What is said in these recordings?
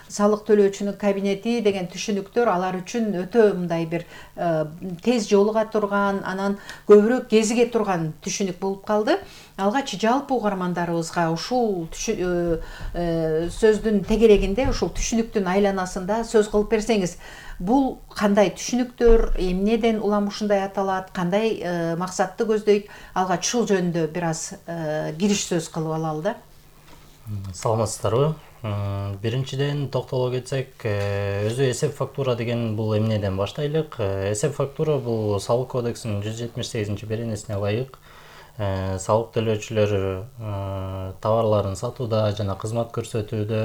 салык төлөөчүнүн кабинети деген түшүнүктөр алар үчүн өтө мындай бир тез жолуга турган, анан көбүрөөк кезиге турган түшүнүк болуп калды. Алгач жалпы угармандарыбызга ушул сөздүн тегерегинде, ушул түшүнүктүн айланасында сөз кылып берсеңиз, бул кандай түшүнүктөр, эмнеден улам ушундай аталат, кандай максатты көздөйт? Алгач ушул жөнүндө бир аз кириш сөз кылып алалы да. Саламатсыздарбы? Биринчиден токтоло кетсек, өзү эсеп фактура деген бул эмнеден баштайлык? Эсеп фактура бул салык кодексинин 178-беренесине ылайык салык төлөөчүлөр товарларын сатууда жана кызмат көрсөтүүдө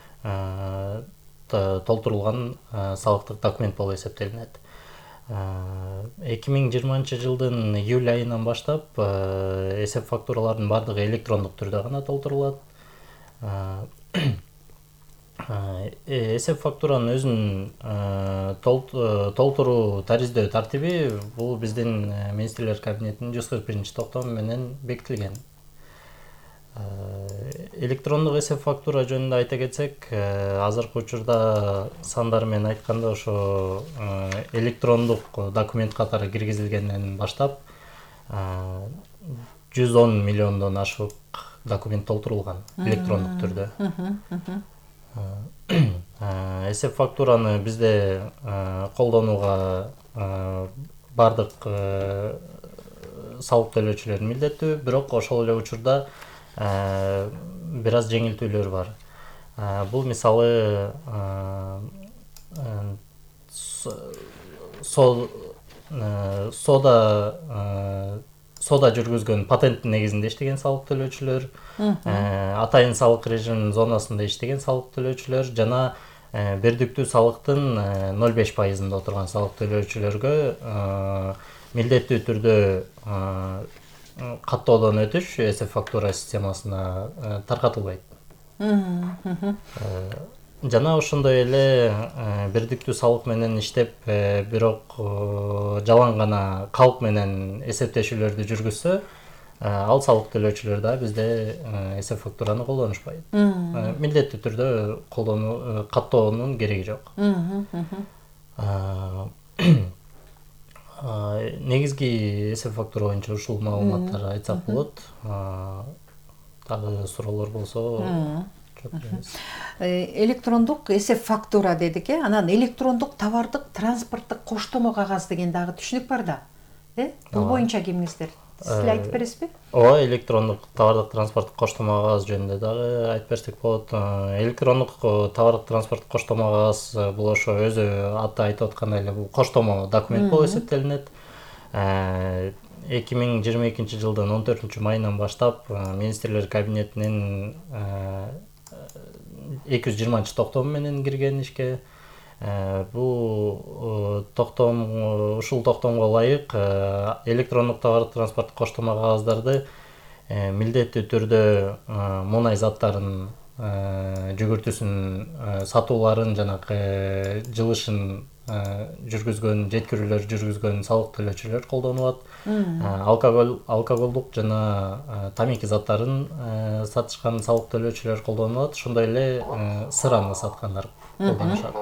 толтурулган салыктык документ болуп эсептелинет. 2020-жылдын июль айынан баштап эсеп фактуралардын бардыгы электрондук түрдө гана толтурулат. Эсеп фактуранын өзүнүн толтуруу тариздөө тартиби бул биздин министрлер кабинетинин 141 токтому менен бекитилген. Электрондук эсеп фактура жөнүндө айта кетсек, азыркы учурда сандар менен айтканда ошо электрондук документ катары киргизилгенден баштап 110 миллиондон ашык документ толтурулган электрондук түрдө. Эсеп фактураны бизде колдонууга бардык салык төлөөчүлөр милдеттүү, бирок ошол эле учурда бир аз жеңилтүүлөр бар. Бул мисалы сода жүргүзгөн патенттин негизинде иштеген салык төлөөчүлөр, атайын салык режиминин зонасында иштеген салык төлөөчүлөр жана бердиктүү салыктын 0,5%-ында отурган салык төлөөчүлөргө милдеттүү түрдө каттоодон өтүш эсеп фактура системасына таркатылбайт. Жана ошондой эле бердиктүү салык менен иштеп, бирок жалаң гана калп менен эсептешүүлөрдү жүргүзсө, ал салык төлөөчүлөр да бизде эсеп фактураны колдонушпайт. Милдеттүү түрдө каттоонун кереги жок. Негизги эсеп фактура боюнча ушул маалыматтарды айтсак болот. Дагы суроолор болсо электрондук эсеп фактура дедик, анан электрондук товардык транспорттук коштомо кагаз деген дагы түшүнүк бар да. Бул боюнча кимиңиздер? Сиз эле айтып бересизби? Ооба, электрондук товардык транспорттук коштомо кагаз жөнүндө дагы айтып берсек болот. Электрондук товардык транспорттук коштомо кагаз бул ошо өзү аты айтып аткандай эле бул коштомо документ болуп эсептелинет. 2022-жылдын 14-майынан баштап министрлер кабинетинин 220 токтому менен кирген ишке. Бул ушул токтомго ылайык электрондук товардык транспорттук коштомо кагаздарды милдеттүү түрдө мунай заттарын жүгүртүүсүн, сатууларын жанагы жылышын жүргүзгөн, жеткирүүлөр жүргүзгөн салык төлөөчүлөр колдонуп алат. Алкоголдук жана тамеки заттарын сатышкан салык төлөөчүлөр колдонуп алат. Ошондой эле сыраны саткандар колдонушат.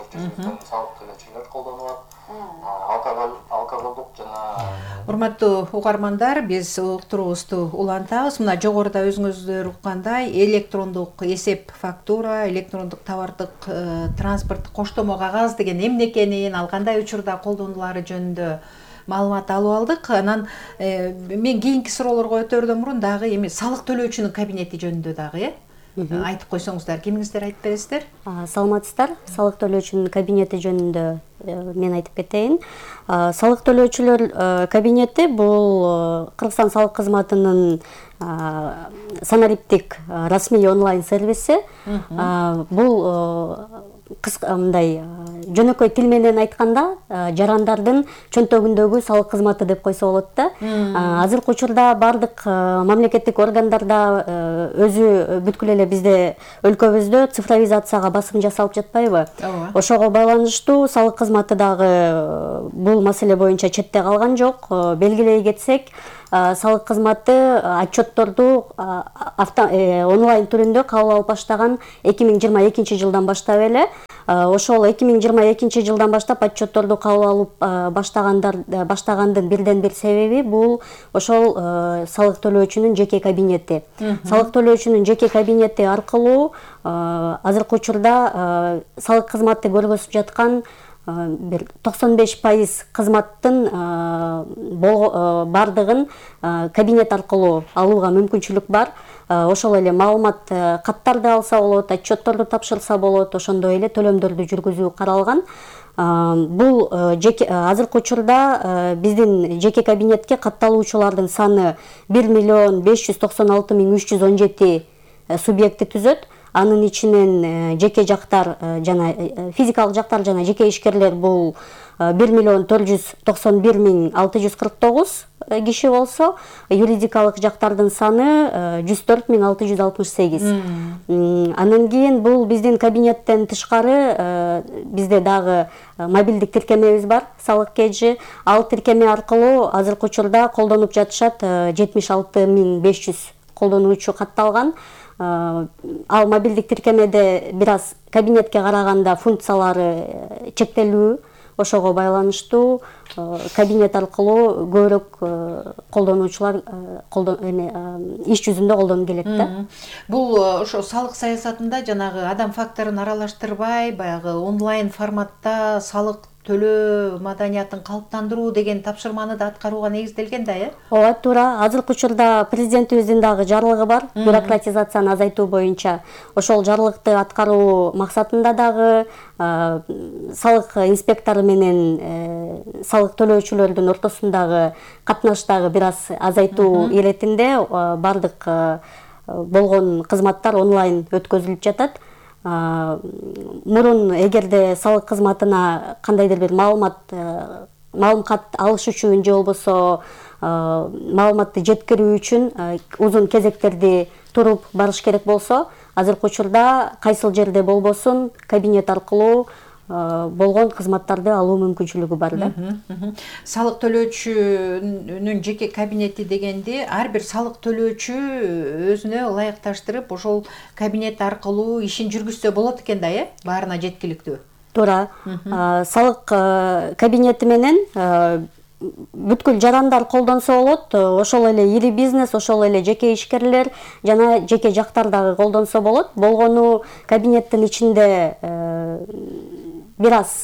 Алкоголдук жана Урматтуу угармандар, биз уктуруубузду улантабыз. Мына жогоруда өзүңүздөр уккандай, электрондук эсеп фактура, электрондук товардык транспорттук коштомо кагаз деген эмне экенин, ал кандай учурда колдонулары жөнүндө маалымат алып алдык. Анан мен кийинки суроолорго өтөрдөн мурун дагы эми салык төлөөчүнүн кабинети жөнүндө дагы айтып койсоңуздар, кимиңиздер айтып бересиздер? Саламатсыздар. Салык төлөөчүнүн кабинети жөнүндө мен айтып кетейин. Салык төлөөчүлөр кабинети бул Кыргызстан салык кызматынын санариптик расмий онлайн сервиси. Бул мындай жөнөкөй тил менен айтканда жарандардын чөнтөгүндөгү салык кызматы деп койсо болот да. Азыркы учурда бардык мамлекеттик органдарда өзү бүткүл эле бизде өлкөбүздө цифровизацияга басым жасалып жатпайбы? Ошого байланыштуу салык кызматы дагы бул маселе боюнча четте калган жок. Белгилей кетсек, салык кызматы отчетторду онлайн түрүндө кабыл алып баштаган 2022-жылдан баштап эле Ошол 2022 жылдан баштап отчетторду кабыл алып баштагандын бирден бир себеби бул ошол салык төлөөчүнүн жеке кабинети. Салык төлөөчүнүн жеке кабинети аркылуу азыркы учурда салык кызматы көргөзүп жаткан бир 95% кызматтын бардыгын кабинет аркылуу алууга мүмкүнчүлүк бар. Ошол эле маалымат каттарды алса болот, отчетторду тапшырса болот, ошондой эле төлөмдөрдү жүргүзүү каралган. Бул азыркы учурда биздин жеке кабинетке катталуучулардын саны 1 596 317 субъекти түзөт. Анын ичинен жеке жактар жана физикалык жактар жана жеке ишкерлер бул 1 491 649 киши болсо, юридикалык жактардын саны 104 668. Анан кийин бул биздин кабинеттен тышкары бизде дагы мобилдик тиркемебиз бар, салык кежи. Ал тиркеме аркылуу азыркы учурда колдонуп жатышат 76 500 колдонуучу катталган. Ал мобилдик тиркемеде бир аз кабинетке караганда функциялары чектелүү, ошого байланыштуу кабинет аркылуу көбүрөөк колдонуучулар иш жүзүндө колдонуп келет да. Бул ошо салык саясатында жанагы адам факторун аралаштырбай, баягы онлайн форматта салык төлөө маданиятын калыптандыруу деген тапшырманы да аткарууга негизделген да, Ооба, туура. Азыркы учурда президентибиздин дагы жарлыгы бар, бюрократизацияны азайтуу боюнча. Ошол жарлыкты аткаруу максатында дагы салык инспектору менен салык төлөөчүлөрдүн ортосундагы катнашты бир аз азайтуу иретинде бардык болгон кызматтар онлайн өткөзүлүп жатат. Мурун эгерде салык кызматына кандайдыр бир маалымат алыш үчүн же болбосо маалыматты жеткирүү үчүн узун кезектерди туруп барыш керек болсо, азыркы учурда кайсыл жерде болбосун кабинет аркылуу болгон кызматтарды алуу мүмкүнчүлүгү бар да. Салык төлөөчүнүн жеке кабинети дегенде ар бир салык төлөөчү өзүнө ылайыкташтырып ошол кабинет аркылуу ишин жүргүзсө болот экен да, баарына жеткиликтүү. Туура. Салык кабинети менен бүткүл жарандар колдонсо болот, ошол эле ири бизнес, ошол эле жеке ишкерлер жана жеке жактар дагы колдонсо болот. Болгону кабинеттин ичинде бир аз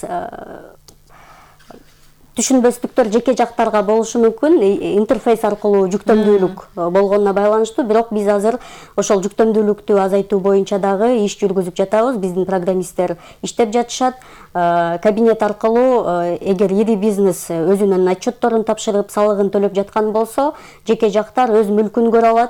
түшүнбөстүктөр жеке жактарга болушу мүмкүн, интерфейс аркылуу жүктөмдүүлүк болгонуна байланыштуу, бирок биз азыр ошол жүктөмдүүлүктү азайтуу боюнча дагы иш жүргүзүп жатабыз. Биздин программисттер иштеп жатышат. Кабинет аркылуу эгер ири бизнес өзүнүн отчетторун тапшырып, салыгын төлөп жаткан болсо, жеке жактар өз мүлкүн көрө алат.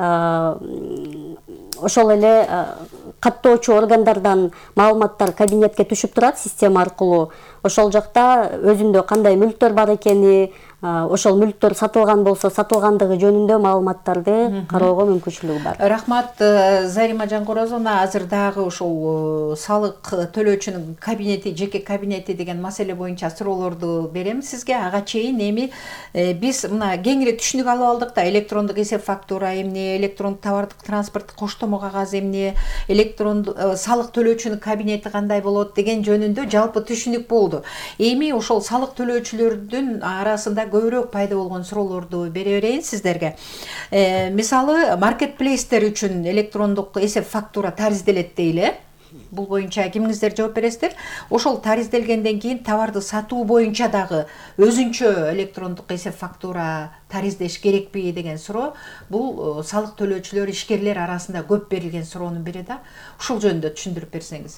Ошол эле каттоочу органдардан маалыматтар кабинетке түшүп турат система аркылуу. Ошол жакта өзүндө кандай мүлктөр бар экени, ошол мүлктөр сатылган болсо сатылгандыгы жөнүндө маалыматтарды кароого мүмкүнчүлүгү бар. Рахмат, Зарима Жангорозовна. Азыр дагы ошол салык төлөөчүнүн кабинети, жеке кабинети деген маселе боюнча суроолорду берем сизге. Ага чейин эми биз мына кеңири түшүнүк алып алдык да, электрондук эсеп фактура эмне, электрондук товардык транспорттук коштомо кагаз эмне, электрондук салык төлөөчүнүн кабинети кандай болот деген жөнүндө жалпы түшүнүк болду. Эми ошол салык төлөөчүлөрдүн арасында көбүрөөк пайда болгон суроолорду бере берейин сиздерге. Мисалы, маркетплейстер үчүн электрондук эсеп фактура таризделет дейле. Бул боюнча кимиңиздер жооп бересиздер? Ошол таризделгенден кийин товарды сатуу боюнча дагы өзүнчө электрондук эсеп фактура тариздеш керекпи деген суроо. Бул салык төлөөчүлөр, ишкерлер арасында көп берилген суроонун бири да. Ушул жөнүндө түшүндүрүп берсеңиз.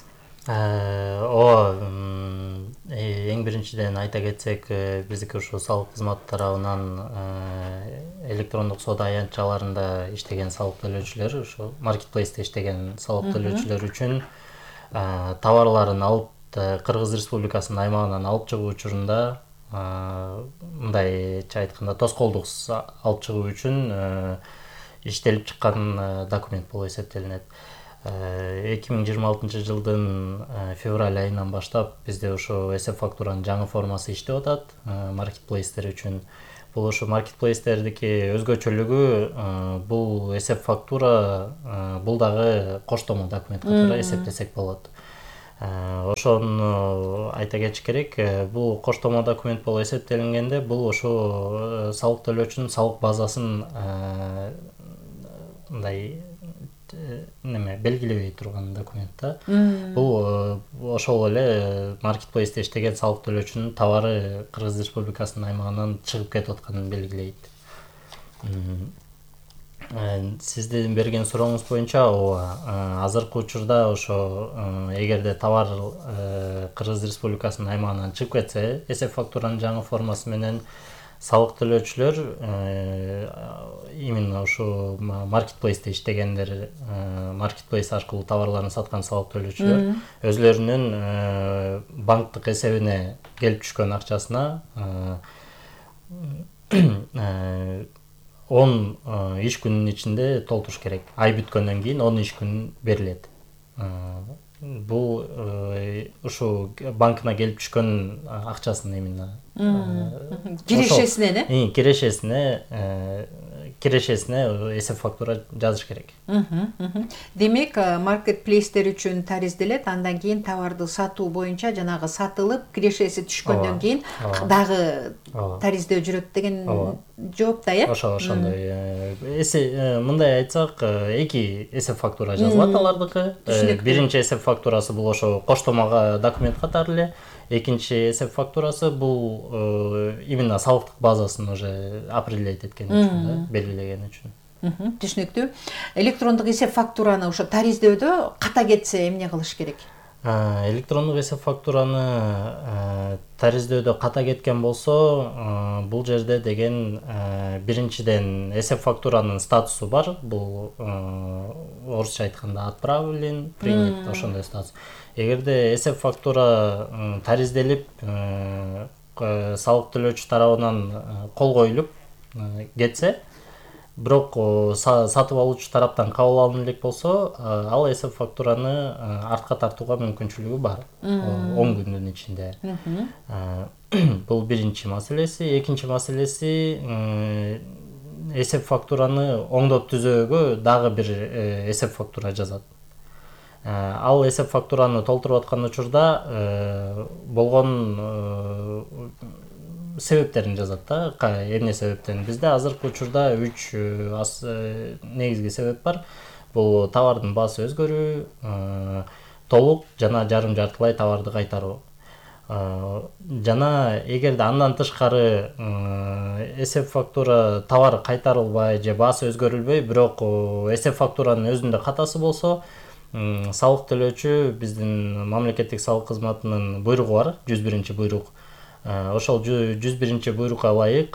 Эң биринчиден айта кетсек, биздики ушул салык кызматы тарабынан электрондук соода аянтчаларында иштеген салык төлөөчүлөр, ушул маркетплейсте иштеген салык төлөөчүлөр үчүн товарларын алып Кыргыз Республикасынын аймагынан алып чыгуу учурунда мындайча айтканда тоскоолдук алып чыгуу үчүн иштелип чыккан документ болуп эсептелинет. 2026 жылдын февраль айынан баштап бизде ошо эсеп фактуранын жаңы формасы иштеп атат маркетплейстер үчүн. Бул ошо маркетплейстердики өзгөчөлүгү, бул эсеп фактура бул дагы коштомо документ катары эсептесек болот. Ошону айта кетиш керек. Бул коштомо документ болуп эсептелингенде бул ошо салык төлөөчүнүн салык базасын мындай белгилебей турган документ да. Бул ошол эле маркетплейсте иштеген салык төлөөчүнүн товары Кыргыз Республикасынын аймагынан чыгып кетип атканын белгилейт. Сиздин берген сурооңуз боюнча ооба, азыркы учурда ошо эгерде товар Кыргыз Республикасынын аймагынан чыгып кетсе, эсеп фактуранын жаңы формасы менен салык төлөөчүлөр именно ушу маркетплейсте иштегендер, маркетплейс аркылуу товарларын саткан салык төлөөчүлөр өзлөрүнүн банктык эсебине келип түшкөн акчасына 10 иш күнүнүн ичинде толтуруш керек. Ай бүткөндөн кийин 10 иш күн берилет. Бул ушу банкына келип түшкөн акчасын именно кирешесине кирешесине эсеп фактура жазыш керек. Демек, маркетплейстер үчүн таризделет, андан кийин товарды сатуу боюнча жанагы сатылып, кирешеси түшкөндөн кийин дагы тариздөө жүрөт деген жооп да, э? Ошондой. Мындай айтсак, эки эсеп фактура жазылат алардыкы. Биринчи эсеп фактурасы бул ошо коштомого документ катары эле. Экинчи эсеп фактурасы бул именно салыктык базасын уже определять эткен үчүн, белгилеген үчүн. Түшүнүктүү. Электрондук эсеп фактураны ошо тариздөдө ката кетсе эмне кылыш керек? Электрондук эсеп фактураны тариздөдө ката кеткен болсо, бул жерде деген биринчиден эсеп фактуранын статусу бар. Бул орусча айтканда отправлен, принят, ошондой статус. Эгерде эсеп фактура таризделип, салык төлөөчү тарабынан кол коюлуп кетсе, бирок сатып алуучу тараптан кабыл алынып элек болсо, ал эсеп фактураны артка тартууга мүмкүнчүлүгү бар 10 күндүн ичинде. Бул биринчи маселеси. Экинчи маселеси, эсеп фактураны оңдоп түзөөгө дагы бир эсеп фактура жазат. Ал эсеп фактураны толтуруп аткан учурда болгон себептерин жазат да, эмне себептен. Бизде азыркы учурда 3 негизги себеп бар. Бул товардын баасы өзгөрүү, толук жана жарым жартылай товарды кайтаруу. Жана эгерде андан тышкары эсеп фактура товар кайтарылбай же баасы өзгөрүлбөй, бирок эсеп фактуранын өзүндө катасы болсо, салык төлөөчү биздин мамлекеттик салык кызматынын буйругу бар, 101 буйрук. Ошол 101 буйрукка ылайык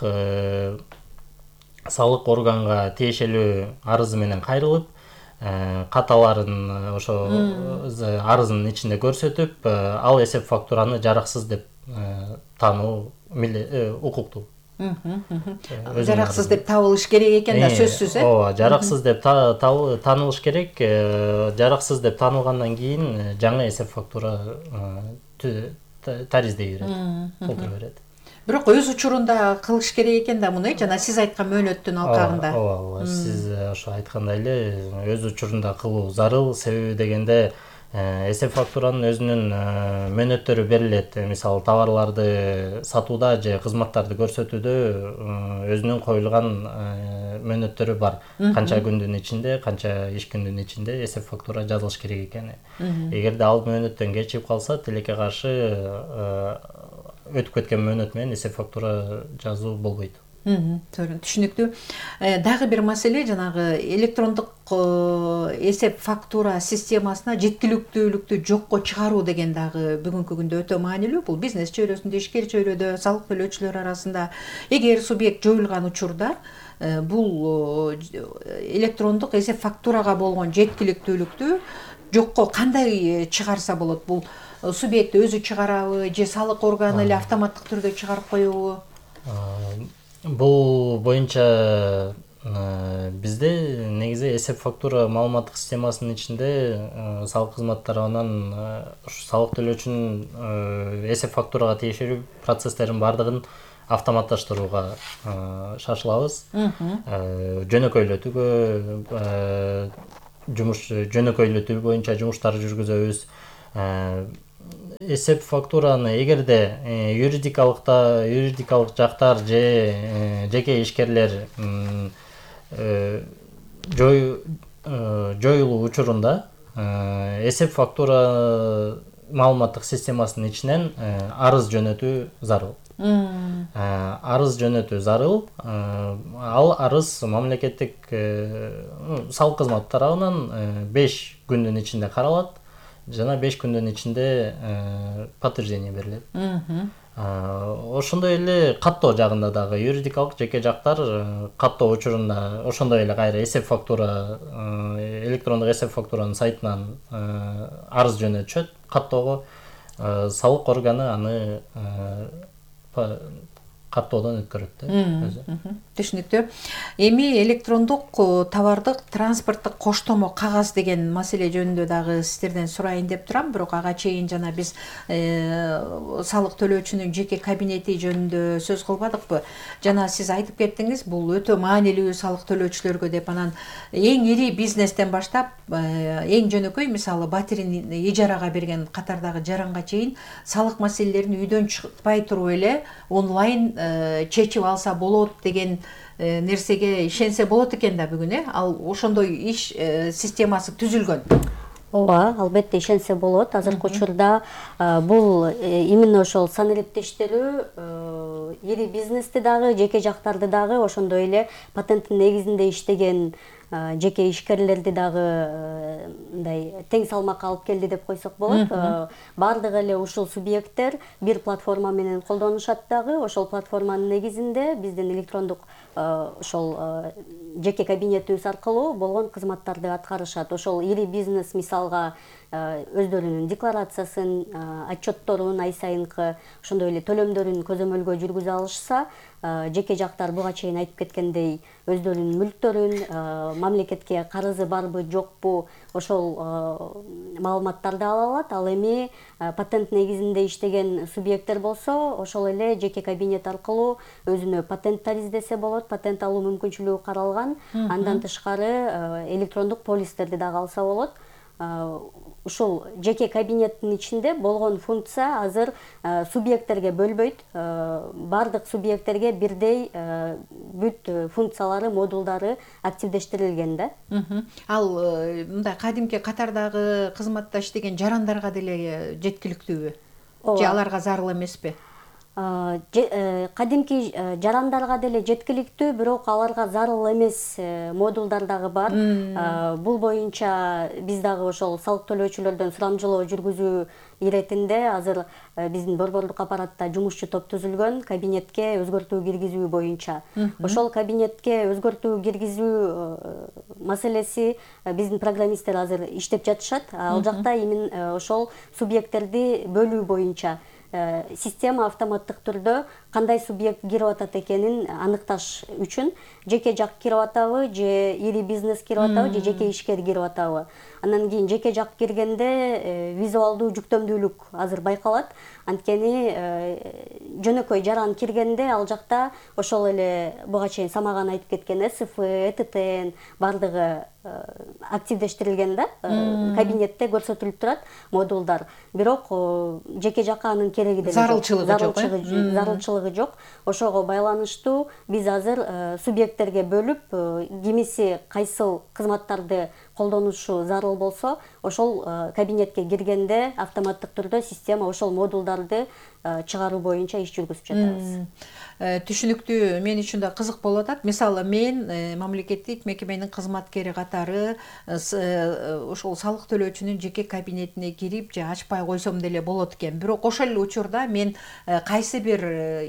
салык органга тиешелүү арызы менен кайрылып, каталарын ошо арызынын ичинде көрсөтүп, ал эсеп фактураны жараксыз деп таануу укуктуу. Жараксыз деп табылыш керек экен да, сөзсүз, э? Ооба, жараксыз деп таанылыш керек. Жараксыз деп таанылгандан кийин жаңы эсеп фактура тариздей берет, толтура берет. Бирок өз учурунда кылыш керек экен да муну, жана сиз айткан мөөнөттүн алкагында. Ооба, сиз ошо айткандай эле өз учурунда кылуу зарыл. Себеби дегенде эсеп фактуранын өзүнүн мөөнөттөрү берилет. Мисалы, товарларды сатууда же кызматтарды көрсөтүүдө өзүнүн коюлган мөөнөттөрү бар. Канча күндүн ичинде, канча иш күндүн ичинде эсеп фактура жазылыш керек экени. Эгерде ал мөөнөттөн кечип калса, тилекке каршы өтүп кеткен мөөнөт менен эсеп фактура жазуу болбойт. Түшүнүктүү. Дагы бир маселе, жанагы электрондук эсеп фактура системасына жеткиликтүүлүктү жокко чыгаруу деген дагы бүгүнкү күндө өтө маанилүү. Бул бизнес чөйрөсүндө, ишкер чөйрөдө, салык төлөөчүлөр арасында эгер субъект жоюлган учурда бул электрондук эсеп фактурага болгон жеткиликтүүлүктү жокко кандай чыгарса болот? Бул субъект өзү чыгарабы же салык органы эле автоматтык түрдө чыгарып коебу? Бул боюнча бизде негизи эсеп фактура маалыматтык системасынын ичинде салык кызматы тарабынан салык төлөөчүнүн эсеп фактурага тиешелүү процесстерин бардыгын автоматташтырууга шашылабыз. Жөнөкөйлөтүүгө жөнөкөйлөтүү боюнча жумуштар жүргүзөбүз. эсеп фактураны эгерде юридикалык жактар же жеке ишкерлер жоюлуу учурунда эсеп фактура маалыматтык системасынын ичинен арыз жөнөтүү зарыл. Арыз жөнөтүү зарыл. Ал арыз мамлекеттик салык кызматы тарабынан 5 күндүн ичинде каралат жана 5 күндүн ичинде подтверждение берилет. Ошондой эле каттоо жагында дагы юридикалык жеке жактар каттоо учурунда ошондой эле кайра эсеп фактура электрондук эсеп фактуранын сайтынан арыз жөнөтүшөт. Каттоого салык органы аны каттоодон өткөрөт да өзү. Түшүнүктүү. Эми электрондук товардык транспорттук коштомо кагаз деген маселе жөнүндө дагы сиздерден сурайын деп турам, бирок ага чейин жана биз салык төлөөчүнүн жеке кабинети жөнүндө сөз кылбадыкпы? Жана сиз айтып кеттиңиз, бул өтө маанилүү салык төлөөчүлөргө деп, анан эң ири бизнестен баштап эң жөнөкөй, мисалы батирин ижарага берген катардагы жаранга чейин салык маселелерин үйдөн чыкпай туруп эле онлайн чечип алса болот деген нерсеге ишенсе болот экен да бүгүн, ал ошондой иш системасы түзүлгөн. Ооба, албетте ишенсе болот. Азыркы учурда бул именно ошол санариптештирүү ири бизнести дагы, жеке жактарды дагы, ошондой эле патенттин негизинде иштеген жеке ишкерлерди дагы мындай тең салмакка алып келди деп койсок болот. Бардыгы эле ушул субъекттер бир платформа менен колдонушат дагы. Ошол платформанын негизинде биздин электрондук ошол жеке кабинетибиз аркылуу болгон кызматтарды аткарышат. Ошол ири бизнес мисалга өздөрүнүн декларациясын, отчетторун ай сайынкы, ошондой эле төлөмдөрүн көзөмөлгө жүргүзө алышса, жеке жактар буга чейин айтып кеткендей өздөрүнүн мүлктөрүн, мамлекетке карызы барбы жокпу, ошол маалыматтарды ала алат. Ал эми патент негизинде иштеген субъекттер болсо, ошол эле жеке кабинет аркылуу өзүнө патенттер издесе болот, патент алуу мүмкүнчүлүгү каралган. Андан тышкары электрондук полистерди дагы алса болот. Ушул жеке кабинеттин ичинде болгон функция азыр субъекттерге бөлбөйт. Бардык субъекттерге бирдей бүт функциялары, модулдары активдештирилген да. Ал мындай кадимки катардагы кызматта иштеген жарандарга деле жеткиликтүүбү? Же аларга зарыл эмеспи? Кадимки жарандарга деле жеткиликтүү, бирок аларга зарыл эмес модулдар дагы бар. Бул боюнча биз дагы ошол салык төлөөчүлөрдөн сурамжылоо жүргүзүү иретинде азыр биздин борборлук аппаратта жумушчу топ түзүлгөн кабинетке өзгөртүү киргизүү боюнча. Ошол кабинетке өзгөртүү киргизүү маселеси биздин программисттер азыр иштеп жатышат. Ал жакта именно ошол субъекттерди бөлүү боюнча система автоматтык түрдө кандай субъект кирип атат экенин аныкташ үчүн жеке жак кирип атабы, же ири бизнес кирип атабы, же жеке ишкер кирип атабы. Андан кийин жеке жак киргенде визуалдуу жүктөмдүүлүк азыр байкалат. Анткени жөнөкөй жаран киргенде ал жакта ошол эле буга чейин Самаган айтып кеткен СФ, ЭТТН бардыгы активдештирилген да, кабинетте көрсөтүлүп турат модулдар. Бирок жеке жакка анын кереги деле жок. Зарылчылыгы жок. Ошого байланыштуу биз азыр субъекттерге бөлүп, кимиси кайсыл кызматтарды колдонушу зарыл болсо, ошол кабинетке киргенде автоматтык түрдө система ошол модулдарды чыгаруу боюнча иш жүргүзүп жатабыз. Түшүнүктүү, мен үчүн да кызык болуп атат. Мисалы мен мамлекеттик мекеменин кызматкери катары ошол салык төлөөчүнүн жеке кабинетине кирип же ачпай койсом деле болот экен. Бирок ошол эле учурда мен кайсы бир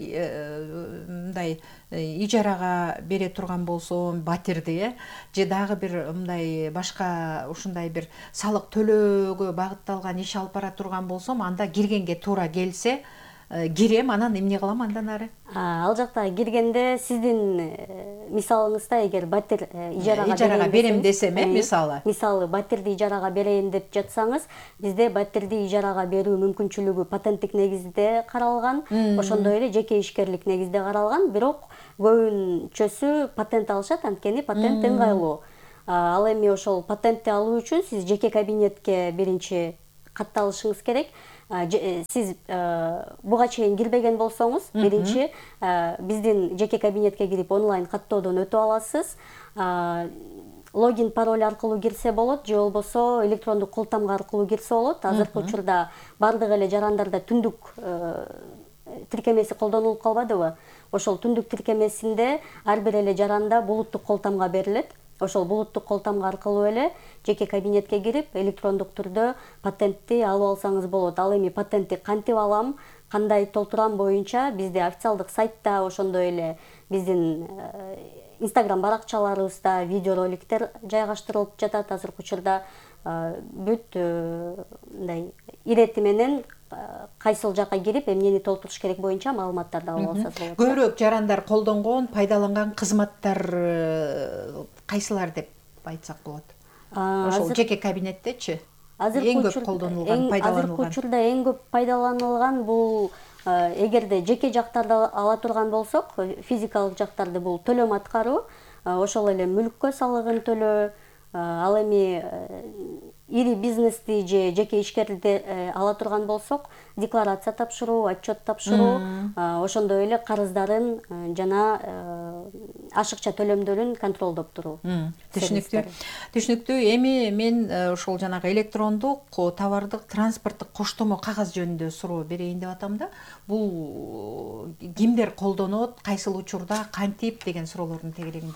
мындай ижарага бере турган болсом батирди, же дагы бир мындай башка ушундай бир салык төлөөгө багытталган иш алып бара турган болсом, анда киргенге туура келсе, кирем, анан эмне кылам андан ары? Ал жакта киргенде сиздин мисалыңызда эгер батир ижарага берем десем, мисалы батирди ижарага берейин деп жатсаңыз, бизде батирди ижарага берүү мүмкүнчүлүгү патенттик негизде каралган, ошондой эле жеке ишкерлик негизде каралган, бирок көбүнчөсү патент алышат, анткени патент ыңгайлуу. Ал эми ошол патентти алуу үчүн сиз жеке кабинетке биринчи катталышыңыз керек. Сиз буга чейин кирбеген болсоңуз, биринчи биздин жеке кабинетке кирип онлайн каттоодон өтүп аласыз. Логин пароль аркылуу кирсе болот, же болбосо электрондук кол тамга аркылуу кирсе болот. Азыркы учурда бардык эле жарандарда түндүк тиркемеси колдонулуп калбадыбы? Ошол түндүк тиркемесинде ар бир эле жаранда булуттук кол тамга берилет. Ошол булуттук кол тамга аркылуу эле жеке кабинетке кирип, электрондук түрдө патентти алып алсаңыз болот. Ал эми патентти кантип алам, кандай толтурам боюнча бизде официалдык сайтта, ошондой эле биздин Instagram баракчаларыбызда видеороликтер жайгаштырылып жатат. Азыркы учурда бүт мындай ирети менен кайсыл жакка кирип, эмнени толтуруш керек боюнча маалыматтарды алып алсаңыз болот. Көбүрөөк жарандар колдонгон, пайдаланган кызматтар кайсылар деп айтсак болот? Ошол жеке кабинеттечи эң көп колдонулган, пайдаланылган. Азыркы учурда эң көп пайдаланылган бул эгерде жеке жактарды ала турган болсок, физикалык жактарды бул төлөм аткаруу, ошол эле мүлккө салыгын төлөө, ал эми ири бизнести же жеке ишкерди ала турган болсок, декларация тапшыруу, отчет тапшыруу, ошондой эле карыздарын жана ашыкча төлөмдөрүн контролдоп туруу. Түшүнүктүү. Эми мен ошол жанагы электрондук товардык транспорттук коштомо кагаз жөнүндө суроо берейин деп атам да. Бул кимдер колдонот, кайсыл учурда, кантип деген суроолордун тегерегинде.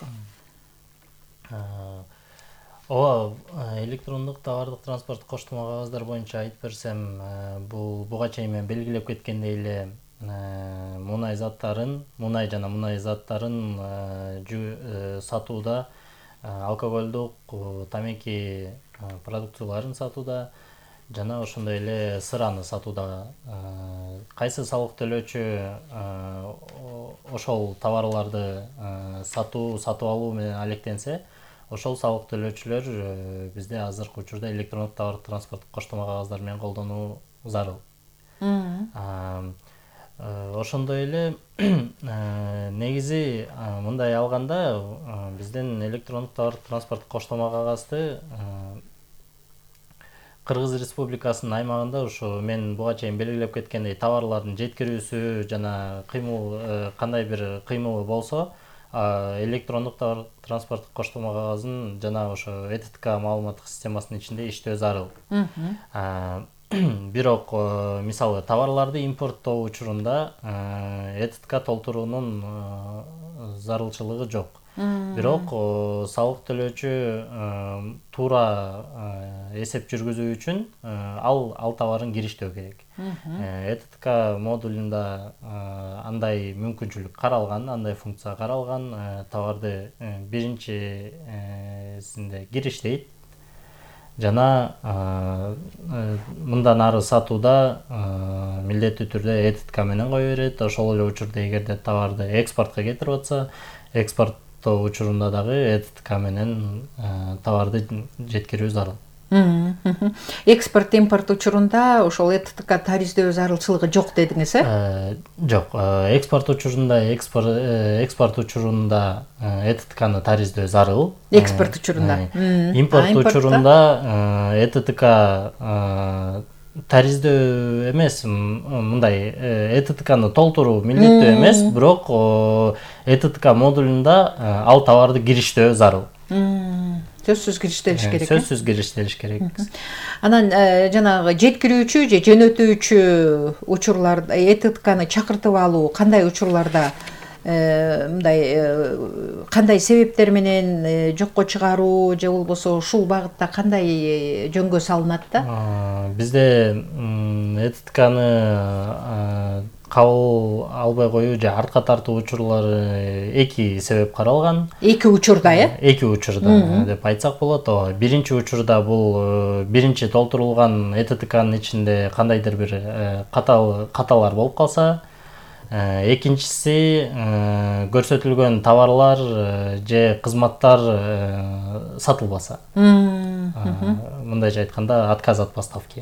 Ооба, электрондук товардык транспорттук коштомо кагаздар боюнча айтып берсем, буга чейин мен белгилеп кеткендей эле мунай заттарын, мунай жана мунай заттарын сатууда, алкоголдук, тамеки продукцияларын сатууда жана ошондой эле сыраны сатууда кайсы салык төлөөчү ошол товарларды сатып алуу менен алектенсе, ошол салык төлөөчүлөр бизде азыркы учурда электрондук товардык транспорттук коштомо кагаздар менен колдонуу зарыл. Ошондой эле негизи мындай алганда биздин электрондук товардык транспорттук коштомо кагазды Кыргыз Республикасынын аймагында ушу мен буга чейин белгилеп кеткендей товарлардын жеткирүүсү жана кандай бир кыймылы болсо, электрондук транспорттук коштомо кагазын жана ошо ЭТТК маалыматтык системасынын ичинде иштөө зарыл. Бирок мисалы товарларды импорттоо учурунда ЭТТК толтуруунун зарылчылыгы жок. Бирок салык төлөөчү туура эсеп жүргүзүү үчүн ал товарын кириштөө керек. ЭТТК модулунда андай мүмкүнчүлүк каралган, андай функция каралган, товарды биринчисинде кириштейт. Жана мындан ары сатууда милдеттүү түрдө ЭТТК менен кое берет. Ошол эле учурда эгерде товарды экспортко кетирип атса, экспорттоо учурунда дагы ЭТТК менен товарды жеткирүү зарыл. Экспорт импорт учурунда ошол ЭТТК тариздөө зарылчылыгы жок дедиңиз, Жок. Экспорт учурунда ЭТТКны тариздөө зарыл. Экспорт учурунда. Импорт учурунда ЭТТК тариздөө эмес, мындай ЭТТКны толтуруу милдеттүү эмес, бирок ЭТТК модулунда ал товарды кириштөө зарыл. Сөзсүз кириштелиш керек. Сөзсүз кириштелиш керек. Анан жанагы жеткирүүчү же жөнөтүүчү учурларда ЭТТКны чакыртып алуу кандай учурларда мындай кандай себептер менен жокко чыгаруу же болбосо ушул багытта кандай жөнгө салынат да? Бизде ЭТТКны кабыл албай коюу же артка тартуу учурлары эки себеп каралган. Эки учурда, Эки учурда деп айтсак болот. Биринчи учурда бул биринчи толтурулган ЭТТКнын ичинде кандайдыр бир каталар болуп калса, экинчиси көрсөтүлгөн товарлар же кызматтар сатылбаса. Мындайча айтканда отказ от поставки.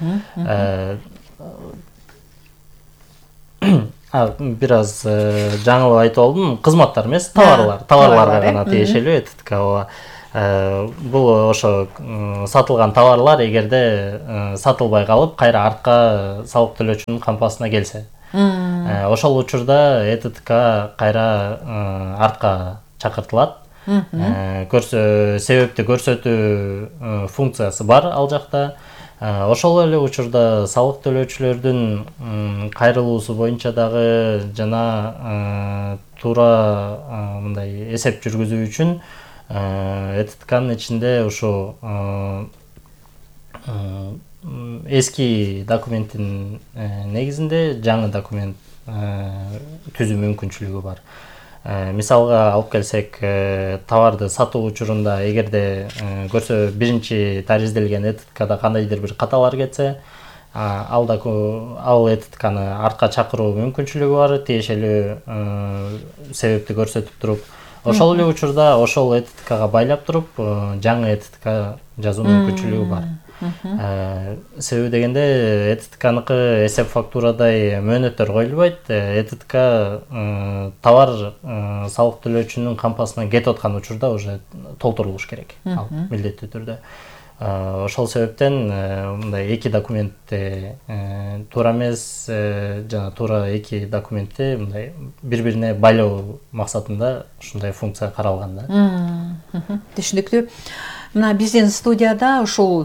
Бир аз жаңылып айтып алдым. Кызматтар эмес, товарларга гана тиешелүү ЭТТК. Бул ошо сатылган товарлар эгерде сатылбай калып кайра артка салык төлөөчүнүн кампасына келсе, ошол учурда ЭТТК кайра артка чакыртылат. Себепти көрсөтүү функциясы бар ал жакта. Ошол эле учурда салык төлөөчүлөрдүн кайрылуусу боюнча дагы жана туура мындай эсеп жүргүзүү үчүн ЭТТКнын ичинде ушу эски документтин негизинде жаңы документ түзүү мүмкүнчүлүгү бар. Мисалга алып келсек, товарды сатуу учурунда эгерде көрсө биринчи таризделген ЭТТКда кандайдыр бир каталар кетсе, ал ЭТТКны артка чакыруу мүмкүнчүлүгү бар, тиешелүү себепти көрсөтүп туруп. Ошол эле учурда ошол ЭТТКга байлап туруп, жаңы ЭТТК жазуу мүмкүнчүлүгү бар. Себеби дегенде ЭТТКныкы эсеп фактурадай мөөнөттөр коюлбайт. ЭТТК товар салык төлөөчүнүн кампасынан кетип аткан учурда уже толтурулуш керек, ал милдеттүү түрдө. Ошол себептен мындай эки документти туура эмес, жана туура эки документти мындай бири-бирине байлоо максатында ушундай функция каралган да. Түшүнүктүү. Мына биздин студияда ушул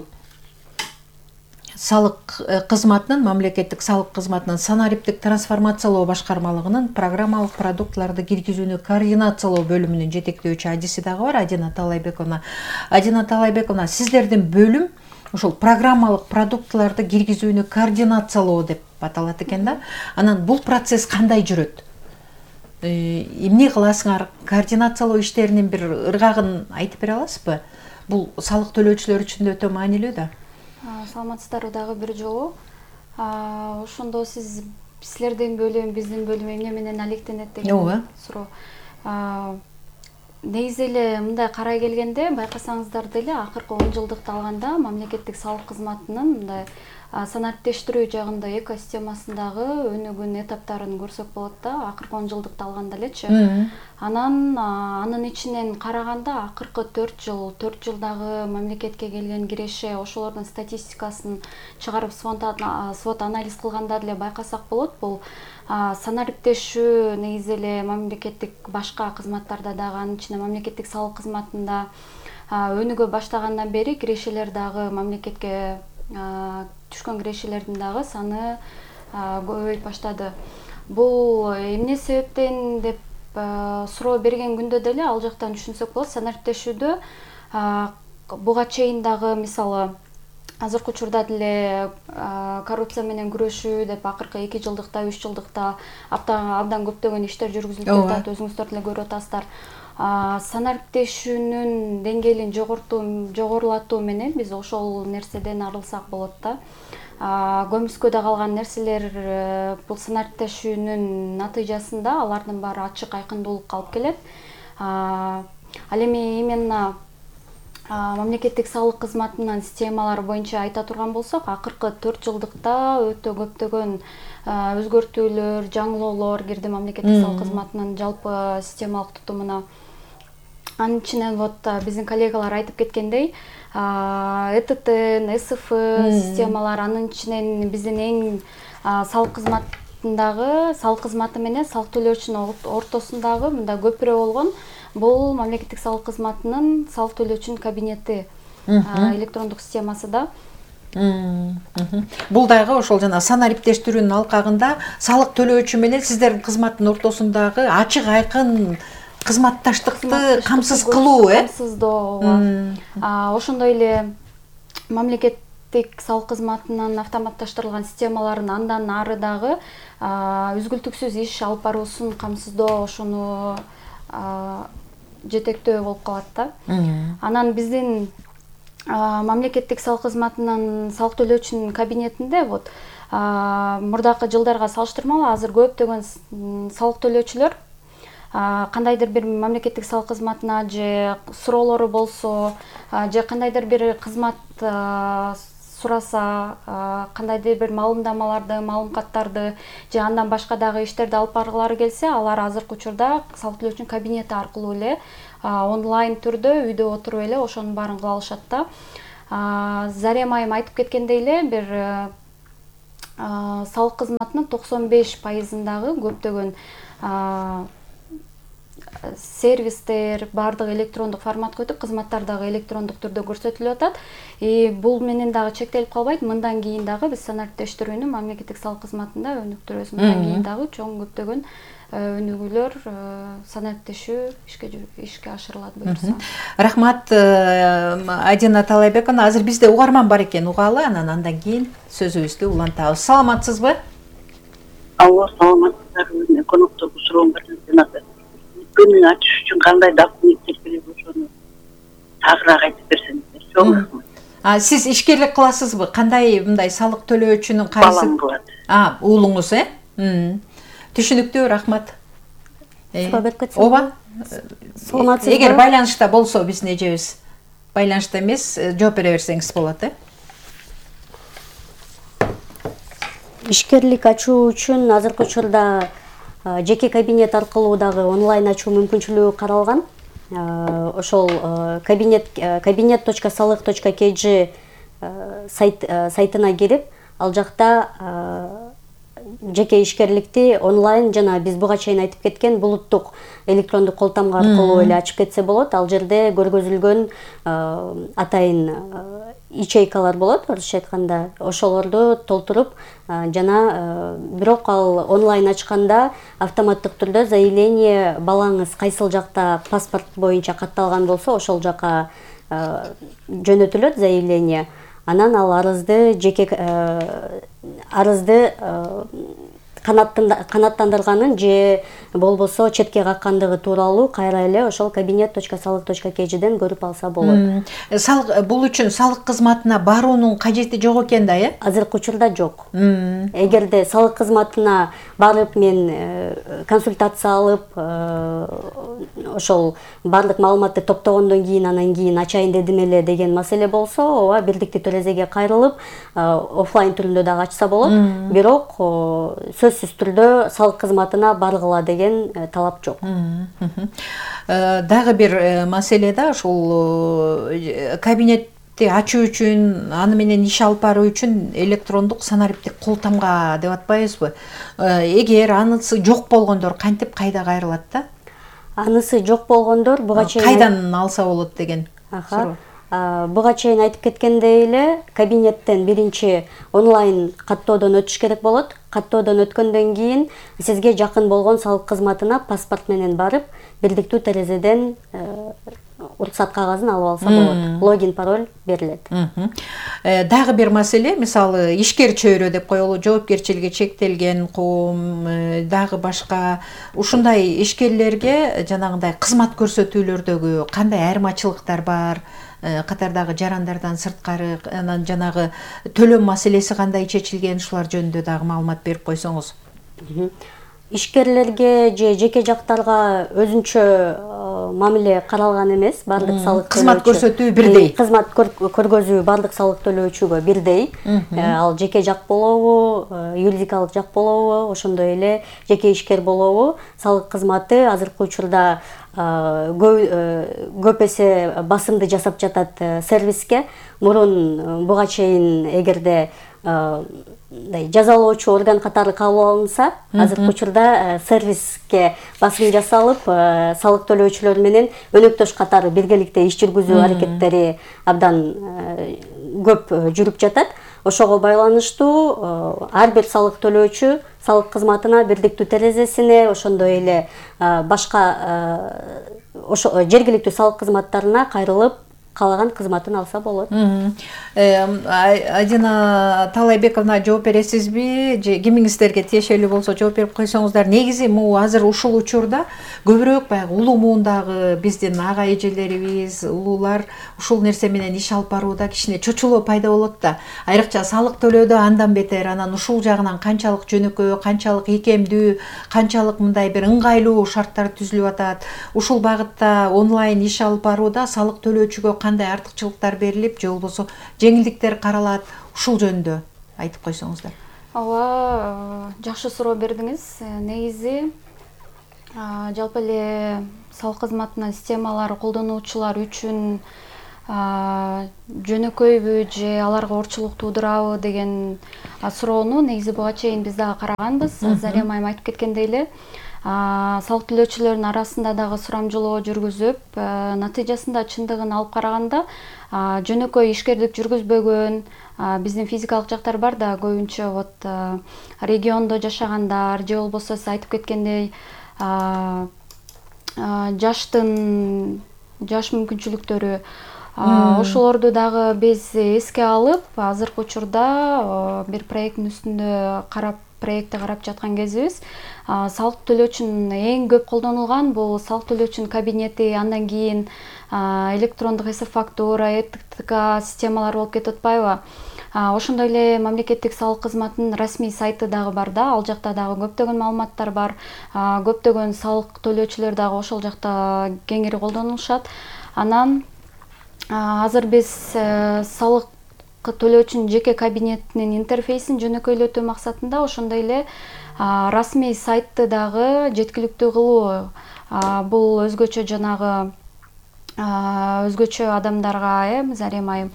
салык кызматынын, мамлекеттик салык кызматынын санариптик трансформациялоо башкармалыгынын программалык продуктларды киргизүүнү координациялоо бөлүмүнүн жетектөөчү адиси дагы бар, Адина Талайбековна. Адина Талайбековна, сиздердин бөлүм ушул программалык продуктларды киргизүүнү координациялоо деп аталат экен да. Анан бул процесс кандай жүрөт? Эмне кыласыңар? Координациялоо иштеринин бир ыргагын айтып бере аласызбы? Бул салык төлөөчүлөр үчүн өтө маанилүү да. Саламатсыздарбы дагы бир жолу. Ошондо силердин бөлүм, биздин бөлүм эмне менен алектенет деген суроо. Негизи эле мындай карай келгенде, байкасаңыздар деле акыркы 10 жылдыкты алганда мамлекеттик салык кызматынын мындай санариптештирүү жагында экосистемасындагы өнүгүүнүн этаптарын көрсөк болот да, акыркы 10 жылдыкты алганда элечи. Анын ичинен караганда акыркы 4 жылдагы мамлекетке келген киреше, ошолордун статистикасын чыгарып свод анализ кылганда деле байкасак болот. Бул санариптешүү негизи эле мамлекеттик башка кызматтарда дагы, анын ичинде мамлекеттик салык кызматында өнүгө баштагандан бери кирешелер дагы мамлекетке түшкөн кирешелердин дагы саны көбөйүп баштады. Бул эмне себептен деп суроо берген күндө деле ал жактан түшүнсөк болот. Санариптешүүдө буга чейин дагы мисалы азыркы учурда деле коррупция менен күрөшүү деп акыркы 2 жылдыкта, 3 жылдыкта абдан көптөгөн иштер жүргүзүлүп жатат, өзүңүздөр деле көрүп атасыздар. Санариптешүүнүн деңгээлин жогорулатуу менен биз ошол нерседен арылсак болот да. Көмүскөдө калган нерселер бул санариптешүүнүн натыйжасында алардын баары ачык айкындуулукка алып келет. Ал эми именно мамлекеттик салык кызматынын системалары боюнча айта турган болсок, акыркы 4 жылдыкта өтө көптөгөн өзгөртүүлөр, жаңылоолор кирди мамлекеттик салык кызматынын жалпы системалык тутумуна. Анын ичинен биздин коллегалар айтып кеткендей, ЭТТ, СФ системалар, анын ичинен биздин эң салык кызматы менен салык төлөөчүнүн ортосундагы мындай көпүрө болгон бул мамлекеттик салык кызматынын салык төлөөчүнүн кабинети электрондук системасы да. Бул дагы ошол жана санариптештирүүнүн алкагында салык төлөөчү менен сиздердин кызматтын ортосундагы ачык айкын кызматташтыкты камсыз кылуу, камсыздоо. Ошондой эле мамлекеттик салык кызматынын автоматташтырылган системаларын андан ары дагы үзгүлтүксүз иш алып баруусун камсыздоо, ошону жетектөө болуп калат да. Анан биздин мамлекеттик салык кызматынын салык төлөөчүнүн кабинетинде мурдакы жылдарга салыштырмалуу азыр көптөгөн салык төлөөчүлөр кандайдыр бир мамлекеттик салык кызматына же суроолору болсо, же кандайдыр бир кызмат сураса, кандайдыр бир маалымдамаларды, маалымкаттарды же андан башка дагы иштерди алып баргылары келсе, алар азыркы учурда салык төлөөчүнүн кабинети аркылуу эле онлайн түрдө үйдө отуруп эле ошонун баарын кыла алышат да. Зарем айым айтып кеткендей эле, бир салык кызматынын 95%-дагы көптөгөн сервистер баардыгы электрондук форматка өтүп, кызматтар дагы электрондук түрдө көрсөтүлүп атат. Бул менен дагы чектелип калбайт. Мындан кийин дагы биз санариптештирүүнү мамлекеттик салык кызматында өнүктүрөбүз. Мындан кийин дагы чоң көптөгөн өнүгүүлөр, санариптешүү ишке ашырылат буюрса. Рахмат, Адина Талайбековна. Азыр бизде угарман бар экен, угалы, андан кийин сөзүбүздү улантабыз. Саламатсызбы? Алло, саламатсыздар. Конокторго сурооң бар экен. Күнүн ачыш үчүн кандай документтер керек ошону тагыраак айтып берсеңиздер. Сиз ишкерлик кыласызбы? Кандай мындай салык төлөөчүнүн Балам кылат. Уулуңуз, Түшүнүктүү, рахмат. Ооба. Саламатсызбы? Эгер байланышта болсо биздин эжебиз байланышта эмес, жооп бере берсеңиз болот, Ишкерлик ачуу үчүн азыркы учурда жеке кабинет аркылуу дагы онлайн ачуу мүмкүнчүлүгү каралган. Ошол cabinet.salik.kg сайтына кирип, ал жакта жеке ишкерликти онлайн жана биз буга чейин айтып кеткен булуттук электрондук кол тамга аркылуу эле ачып кетсе болот. Ал жерде көргөзүлгөн атайын ячейкалар болот, орусча айтканда. Ошолорду толтуруп жана бирок ал онлайн ачканда автоматтык түрдө заявление балаңыз кайсыл жакта паспорт боюнча катталган болсо, ошол жака жөнөтүлөт заявление. Анан ал арызды канаттандырганын же болбосо четке каккандыгы тууралуу кайра эле ошол cabinet.salik.kgден көрүп алса болот. Бул үчүн салык кызматына баруунун кажети жок экен да, Азыркы учурда жок. Эгерде салык кызматына барып мен консультация алып, ошол бардык маалыматты топтогондон кийин анан кийин ачайын дедим эле деген маселе болсо, ооба бирдиктүү терезеге кайрылып офлайн түрүндө дагы ачса болот. Бирок сөзсүз түрдө салык кызматына баргыла деген талап жок. Дагы бир маселе да, ушул кабинетти ачуу үчүн, аны менен иш алып баруу үчүн электрондук санариптик кол тамга деп атпайбызбы? Эгер анысы жок болгондор кантип кайда кайрылат да? Анысы жок болгондор буга чейин кайдан алса болот деген суроо. Буга чейин айтып кеткендей эле, кабинеттен биринчи онлайн каттоодон өтүш керек болот. Каттоодон өткөндөн кийин сизге жакын болгон салык кызматына паспорт менен барып, бирдиктүү терезеден уруксат кагазын алып алса болот. Логин, пароль берилет. Дагы бир маселе, мисалы ишкер чөйрө деп коелу, жоопкерчилиги чектелген коом, дагы башка ушундай ишкерлерге жанагындай кызмат көрсөтүүлөрдөгү кандай айырмачылыктар бар? Катардагы жарандардан сырткары, анан жанагы төлөм маселеси кандай чечилген, ушулар жөнүндө дагы маалымат берип койсоңуз. Ишкерлерге же жеке жактарга өзүнчө мамиле каралган эмес. Бардык салык кызмат көрсөтүү бирдей. Кызмат көргөзүү бардык салык төлөөчүгө бирдей. Ал жеке жак болобу, юридикалык жак болобу, ошондой эле жеке ишкер болобу, салык кызматы азыркы учурда көп эсе басымды жасап жатат сервиске. Мурун буга чейин эгерде жазалоочу орган катары кабыл алынса, азыркы учурда сервиске басым жасалып, салык төлөөчүлөр менен өнөктөш катары биргеликте иш жүргүзүү аракеттери абдан көп жүрүп жатат. Ошого байланыштуу ар бир салык төлөөчү салык кызматына бирдиктүү терезесине, ошондой эле башка жергиликтүү салык кызматтарына кайрылып каалаган кызматын алса болот. Адина Талайбековна, жооп бересизби? Же кимиңиздерге тиешелүү болсо жооп берип койсоңуздар. Негизи азыр ушул учурда көбүрөөк баягы улуу муундагы биздин ага эжелерибиз, улуулар ушул нерсе менен иш алып барууда кичине чочулоо пайда болот да. Айрыкча салык төлөөдө андан бетер, анан ушул жагынан канчалык жөнөкөй, канчалык ийкемдүү, канчалык мындай бир ыңгайлуу шарттар түзүлүп атат. Ушул багытта онлайн иш алып барууда салык төлөөчүгө кандай артыкчылыктар берилип же болбосо жеңилдиктер каралат, ушул жөнүндө айтып койсоңуздар. Ооба, жакшы суроо бердиңиз. Негизи жалпы эле салык кызматынын системалары колдонуучулар үчүн жөнөкөйбү же аларга оорчулук туудурабы деген суроону негизи буга чейин биз дагы караганбыз. Зарема айым айтып кеткендей эле салык төлөөчүлөрдүн арасында дагы сурамжылоо жүргүзүп, натыйжасында чындыгын алып караганда жөнөкөй ишкердик жүргүзбөгөн биздин физикалык жактар бар да, көбүнчө вот региондо жашагандар же болбосо сиз айтып кеткендей жаш мүмкүнчүлүктөрү, ошолорду дагы биз эске алып, азыркы учурда бир проекттин үстүндө проектти карап жаткан кезибиз. Салык төлөөчүнүн эң көп колдонулган бул салык төлөөчүнүн кабинети, андан кийин электрондук эсеп фактура, ЭТК системалары болуп кетип атпайбы? Ошондой эле мамлекеттик салык кызматынын расмий сайты дагы бар да, ал жакта дагы көптөгөн маалыматтар бар, көптөгөн салык төлөөчүлөр дагы ошол жакта кеңири колдонулушат. Анан азыр биз салык төлөөчүнүн жеке кабинетинин интерфейсин жөнөкөйлөтүү максатында ошондой эле расмий сайтты дагы жеткиликтүү кылуу. Бул өзгөчө жанагы өзгөчө адамдарга, Зарема айым,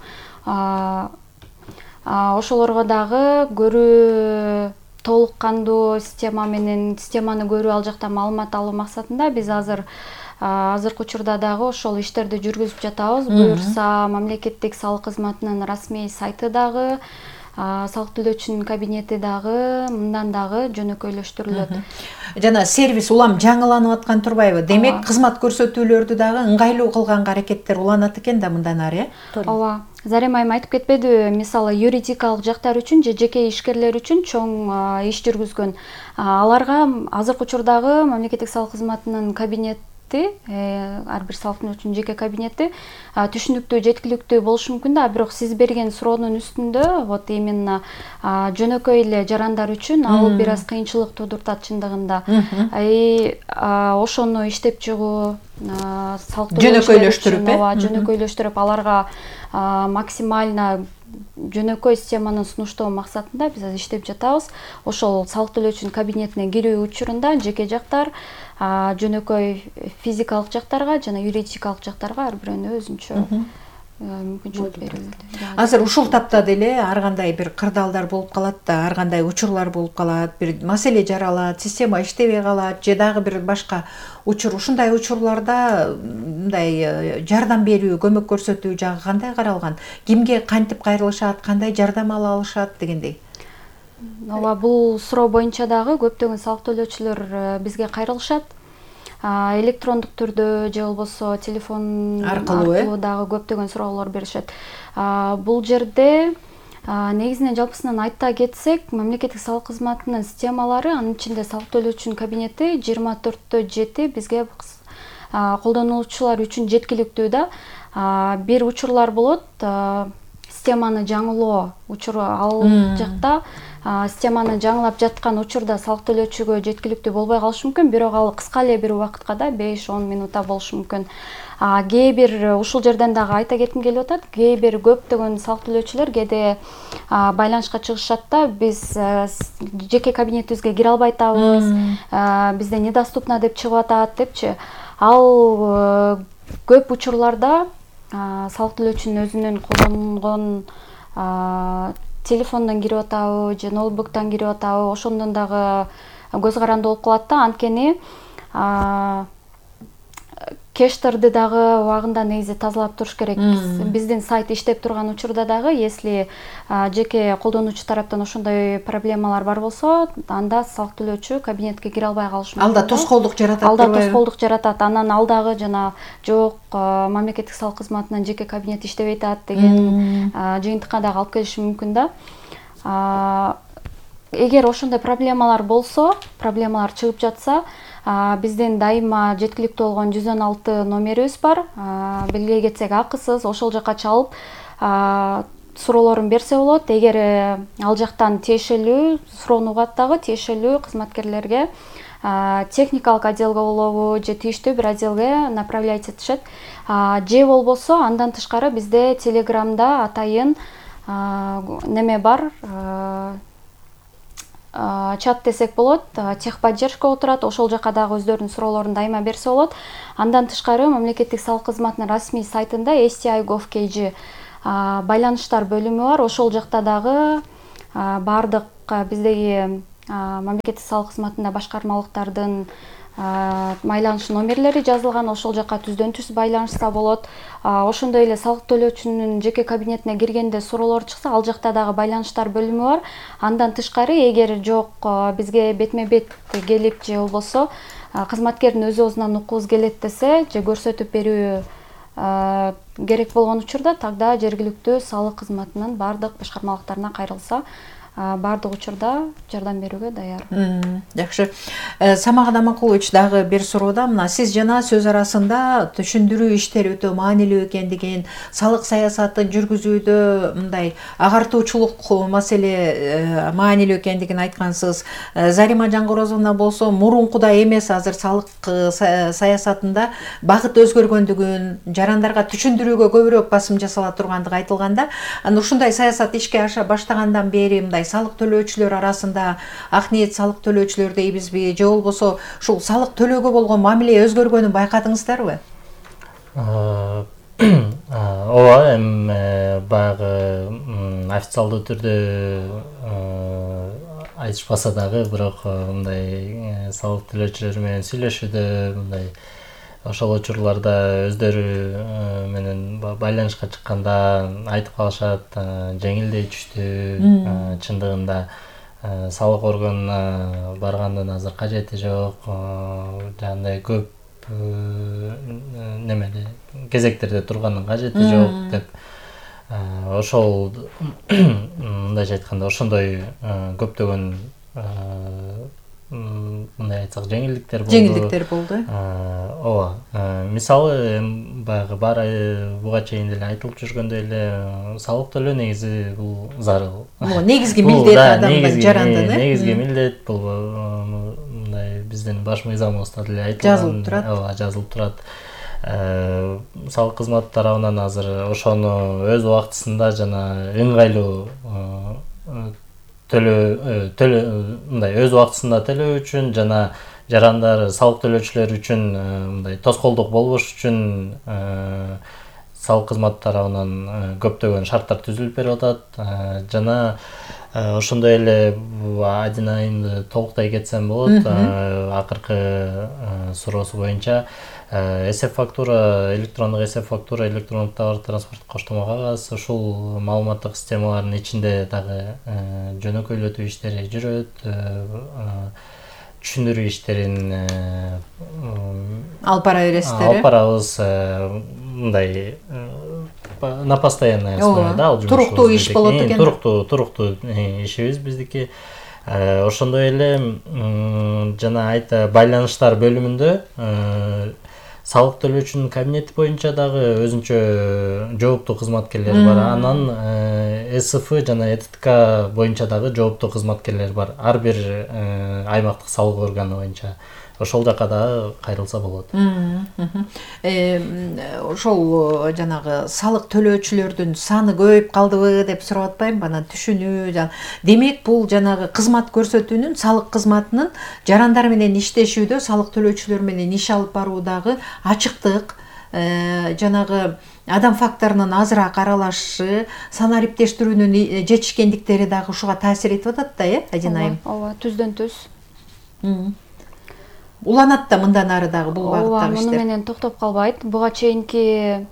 ошолорго дагы көрүү, толук кандуу системаны көрүү, ал жакта маалымат алуу максатында биз азыркы учурда дагы ошол иштерди жүргүзүп жатабыз. Буюрса мамлекеттик салык кызматынын расмий сайты дагы, салык төлөөчүнүн кабинети дагы мындан дагы жөнөкөйлөштүрүлөт. Жана сервис улам жаңыланып аткан турбайбы? Демек, кызмат көрсөтүүлөрдү дагы ыңгайлуу кылганга аракеттер уланат экен да мындан ары, Ооба. Зарема айым айтып кетпедиби? Мисалы, юридикалык жактар үчүн же жеке ишкерлер үчүн чоң иш жүргүзгөн. Аларга азыркы учурдагы мамлекеттик салык кызматынын кабинети, ар бир салык төлөөчүнүн жеке кабинети түшүнүктүү, жеткиликтүү болушу мүмкүн да, бирок сиз берген суроонун үстүндө вот именно жөнөкөй эле жарандар үчүн ал бир аз кыйынчылык туудуртат чындыгында. Ошону иштеп чыгуу, салык жөнөкөйлөштүрүп, аларга максимально жөнөкөй системаны сунуштоо максатында биз иштеп жатабыз. Ошол салык төлөөчүнүн кабинетине кирүү учурунда жеке жактар жөнөкөй физикалык жактарга жана юридикалык жактарга ар бирөөнө өзүнчө мүмкүнчүлүк берилет. Азыр ушул тапта деле ар кандай бир кырдаалдар болуп калат да, ар кандай учурлар болуп калат, бир маселе жаралат, система иштебей калат же дагы бир башка учур. Ушундай учурларда мындай жардам берүү, көмөк көрсөтүү жагы кандай каралган? Кимге кантип кайрылышат, кандай жардам ала алышат дегендей? Ооба, бул суроо боюнча дагы көптөгөн салык төлөөчүлөр бизге кайрылышат. Электрондук түрдө же болбосо телефон аркылуу дагы көптөгөн суроолор беришет. Бул жерде негизинен жалпысынан айта кетсек, мамлекеттик салык кызматынын системалары, анын ичинде салык төлөөчүнүн кабинети 24/7 бизге колдонуучулар үчүн жеткиликтүү да. Бир учурлар болот, системаны жаңылоо учуру, ал жакта системаны жаңылап жаткан учурда салык төлөөчүгө жеткиликтүү болбой калышы мүмкүн, бирок ал кыска эле бир убакытка да, 5-10 минутта болушу мүмкүн. Кээ бир ушул жерден дагы айта кетким келип атат, кээ бир көптөгөн салык төлөөчүлөр кээде байланышка чыгышат да, биз жеке кабинетибизге кире албай атабыз, бизде недоступно деп чыгып атат депчи. Ал көп учурларда салык төлөөчүнүн өзүнүн колдонгон телефондон кирип атабы же ноутбуктан кирип атабы, ошондон дагы көз каранды болуп калат да. Анткени кештерди дагы убагында негизи тазалап туруш керек. Биздин сайт иштеп турган учурда дагы, если жеке колдонуучу тараптан ошондой проблемалар бар болсо, анда салык төлөөчү кабинетке кире албай калышы мүмкүн. Алда тоскоолдук жаратат. Алда тоскоолдук жаратат. Анан алдагы жана жок, мамлекеттик салык кызматынын жеке кабинети иштебей атат деген жыйынтыкка дагы алып келиши мүмкүн да. Эгер ошондой проблемалар болсо, проблемалар чыгып жатса, биздин дайыма жеткиликтүү болгон 116 номерибиз бар. Белгилей кетсек акысыз, ошол жака чалып суроолорун берсе болот. Эгер ал жактан тиешелүү суроону угат дагы, тиешелүү кызматкерлерге техникалык отделге болобу же тийиштүү бир отделге направлять этишет. Же болбосо андан тышкары бизде Телеграмда атайын неме бар, чат десек болот, техподдержка отурат, ошол жака дагы өздөрүнүн суроолорун дайыма берсе болот. Андан тышкары мамлекеттик салык кызматынын расмий сайтында STI.gov.kg байланыштар бөлүмү бар. Ошол жакта дагы бардык биздеги мамлекеттик салык кызматында башкармалыктардын байланыш номерлери жазылган, ошол жака түздөн түз байланышса болот. Ошондой эле салык төлөөчүнүн жеке кабинетине киргенде суроолор чыкса, ал жакта дагы байланыштар бөлүмү бар. Андан тышкары эгер жок бизге бетме бет келип же болбосо кызматкердин өз оозунан уккубуз келет десе, же көрсөтүп берүү керек болгон учурда тогда жергиликтүү салык кызматынын бардык башкармалыктарына кайрылса, бардык учурда жардам берүүгө даяр. Жакшы. Самат Аманкулович дагы бир суроода, мына сиз жана сөз арасында түшүндүрүү иштери өтө маанилүү экендигин, салык саясатын жүргүзүүдө мындай агартуучулук маселе маанилүү экендигин айткансыз. Зарима Жангорозовна болсо мурункудай эмес, азыр салык саясатында багыт өзгөргөндүгүн, жарандарга түшүндүрүүгө көбүрөөк басым жасала тургандыгы айтылганда, анан ушундай саясат ишке аша баштагандан бери мындай салык төлөөчүлөр арасында ак ниет салык төлөөчүлөр дейбизби, же болбосо ушул салык төлөөгө болгон мамиле өзгөргөнүн байкадыңыздарбы? Ооба, эми баягы официалдуу түрдө айтышпаса дагы, бирок мындай салык төлөөчүлөр менен сүйлөшүүдө, мындай ошол учурларда өздөрү менен байланышка чыкканда айтып калышат, жеңилдей түштү, чындыгында салык органына баргандын азыр кажети жок, жандай көп немеде кезектерде тургандын кажети жок деп, ошол мындайча айтканда ошондой көптөгөн мындай айтсак жеңилдиктер болду. Ооба, мисалы баягы буга чейин деле айтылып жүргөндөй эле, салык төлөө негизи бул зарыл. Бул негизги милдет адамдын жарандын. Негизги милдет бул мындай биздин баш мыйзамыбызда деле айтылган, жазылып турат. Салык кызматы тарабынан азыр ошону өз убактысында жана ыңгайлуу мындай өз убактысында төлөө үчүн жана жарандар, салык төлөөчүлөр үчүн мындай тоскоолдук болбош үчүн салык кызматы тарабынан көптөгөн шарттар түзүлүп берип атат. Жана ошондой эле один айымды толуктай кетсем болот. Акыркы суроосу боюнча эсеп фактура, электрондук эсеп фактура, электрондук товар транспорт коштомо кагаз, ушул маалыматтык системалардын ичинде дагы жөнөкөйлөтүү иштери жүрөт, түшүндүрүү иштерин алып бара бересиздер. Алып барабыз, мындай на постоянной основе, да, ал туруктуу иш болот экен. Туруктуу ишибиз биздики. Ошондой эле жана байланыштар бөлүмүндө салык төлөөчүнүн кабинети боюнча дагы өзүнчө жооптуу кызматкерлер бар. Анан СФ жана ЭТТК боюнча дагы жооптуу кызматкерлер бар. Ар бир аймактык салык органы боюнча. Ошол жака дагы кайрылса болот. Ошол жанагы салык төлөөчүлөрдүн саны көбөйүп калдыбы деп сурап атпаймынбы? Анан түшүнүү, демек бул жанагы кызмат көрсөтүүнүн, салык кызматынын жарандар менен иштешүүдө, салык төлөөчүлөр менен иш алып баруудагы ачыктык, жанагы адам факторунун азыраак аралашышы, санариптештирүүнүн жетишкендиктери дагы ушуга таасир этип атат да, Адина айым? Ооба, түздөн түз. Уланат да мындан ары дагы бул багыттагы иштер. Муну менен токтоп калбайт. Буга чейинки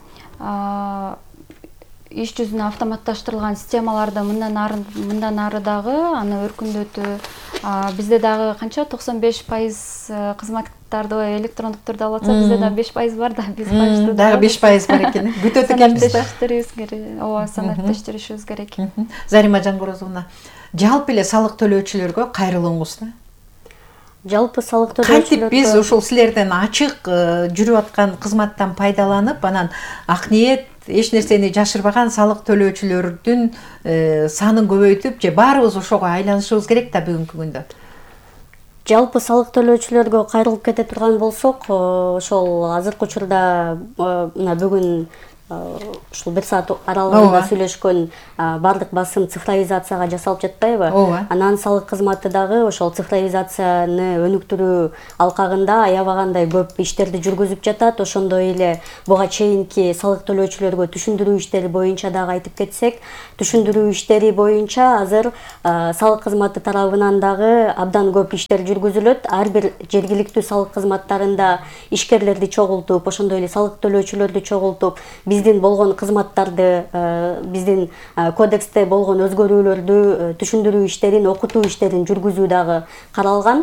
иш жүзүнө автоматташтырылган системаларды мындан ары дагы аны өркүндөтүү. Бизде дагы канча 95% кызматтарды электрондук түрдө алып атса, бизде дагы 5% бар да, биз башта дагы 5% бар экен. Күтөт экенбиз да. Ооба, санариптештиришибиз керек. Зарима Жангорозовна, жалпы эле салык төлөөчүлөргө кайрылууңуз да? Жалпы салык төлөөчүлөр кантип биз ушул силерден ачык жүрүп аткан кызматтан пайдаланып, анан ак ниет эч нерсени жашырбаган салык төлөөчүлөрдүн санын көбөйтүп, же баарыбыз ошого айланышыбыз керек да бүгүнкү күндө? Жалпы салык төлөөчүлөргө кайрылып кете турган болсок, ошол азыркы учурда мына бүгүн ушул 1 саат аралыгында сүйлөшкөн бардык басым цифровизацияга жасалып жатпайбы? Анан салык кызматы дагы ошол цифровизацияны өнүктүрүү алкагында аябагандай көп иштерди жүргүзүп жатат. Ошондой эле буга чейинки салык төлөөчүлөргө түшүндүрүү иштери боюнча дагы айтып кетсек, түшүндүрүү иштери боюнча азыр салык кызматы тарабынан дагы абдан көп иштер жүргүзүлөт. Ар бир жергиликтүү салык кызматтарында ишкерлерди чогултуп, ошондой эле салык төлөөчүлөрдү чогултуп, биздин болгон кызматтарды, биздин кодексте болгон өзгөрүүлөрдү түшүндүрүү иштерин, окутуу иштерин жүргүзүү дагы каралган.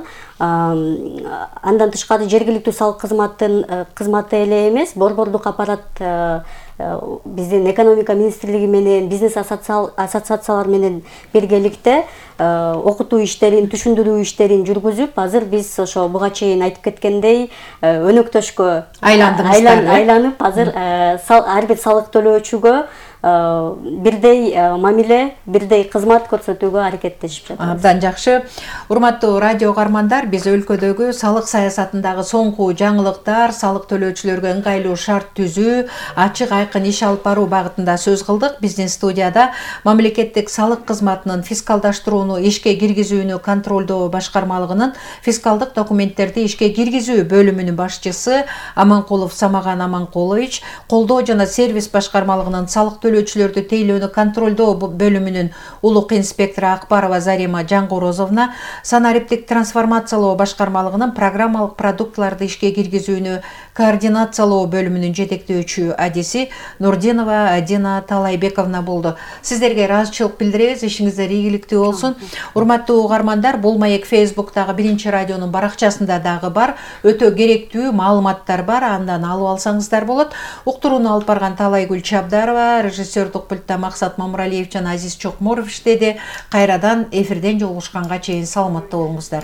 Андан тышкары жергиликтүү салык кызматы эле эмес, борбордук аппарат биздин экономика министрлиги менен бизнес ассоциациялар менен биргеликте окутуу иштерин, түшүндүрүү иштерин жүргүзүп, азыр биз ошо буга чейин айтып кеткендей өнөктөшкө айланып, азыр ар бир салык төлөөчүгө бирдей мамиле, бирдей кызмат көрсөтүүгө аракеттешип жатабыз. Абдан жакшы. Урматтуу радио угармандар, биз өлкөдөгү салык саясатындагы соңку жаңылыктар, салык төлөөчүлөргө ыңгайлуу шарт түзүү, ачык айкын иш алып баруу багытында сөз кылдык. Биздин студияда мамлекеттик салык кызматынын фискалдаштырууну ишке киргизүүнү контролдоо башкармалыгынын фискалдык документтерди ишке киргизүү бөлүмүнүн башчысы Аманкулов Самаган Аманкулович, колдоо жана сервис башкармалыгынын салык төлөөчүлөрдү тейлөөнү контролдоо бөлүмүнүн улук инспектору Акбарова Зарима Жангорозовна, санариптик трансформациялоо башкармалыгынын программалык продуктыларды ишке киргизүүнү координациялоо бөлүмүнүн жетектөөчү адиси Нурдинова Адина Талайбековна болду. Сиздерге ыраазычылык билдиребиз, ишиңиздер ийгиликтүү болсун. Урматтуу угармандар, бул маек Facebooктагы Биринчи радионун баракчасында дагы бар. Өтө керектүү маалыматтар бар, андан алып алсаңыздар болот. Уктурууну алып барган Талайгүл Чабдарова, режиссердук пультта Максат Мамуралиев жана Азиз Чокморов иштеди. Кайрадан эфирден жолугушканга чейин саламатта болуңуздар.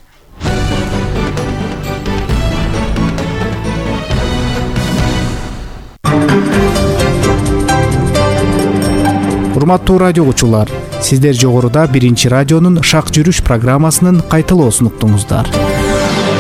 Урматтуу радио угуучулар, сиздер жогоруда Биринчи радионун Шак жүрүш программасынын кайталоосун уктуңуздар.